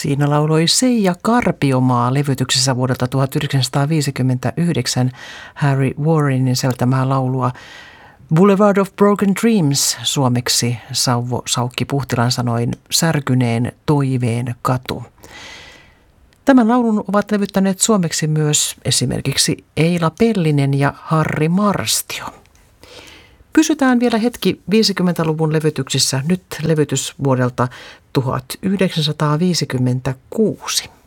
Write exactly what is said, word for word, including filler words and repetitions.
Siinä lauloi Seija Karpiomaa levytyksessä vuodelta tuhatyhdeksänsataaviisikymmentäyhdeksän Harry Warrenin seltämää laulua Boulevard of Broken Dreams suomeksi Sauvo Saukki Puhtilan sanoin särkyneen toiveen katu. Tämän laulun ovat levyttäneet suomeksi myös esimerkiksi Eila Pellinen ja Harri Marstio. Pysytään vielä hetki viisikymmentäluvun levytyksissä, nyt levytys vuodelta tuhatyhdeksänsataaviisikymmentäkuusi.